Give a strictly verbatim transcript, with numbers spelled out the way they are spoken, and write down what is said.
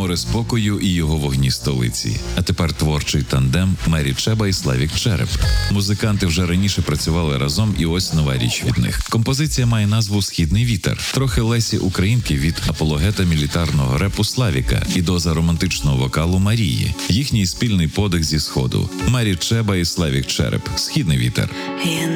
море спокою і його вогні столиці. А тепер творчий тандем Мері Чеба і Славік Череп. Музиканти вже раніше працювали разом, і ось нова річ від них. Композиція має назву «Східний вітер». Трохи Лесі Українки від апологета мілітарного репу Славіка і доза романтичного вокалу Марії. Їхній спільний подих зі Сходу. Мері Чеба і Славік Череп. «Східний вітер». Я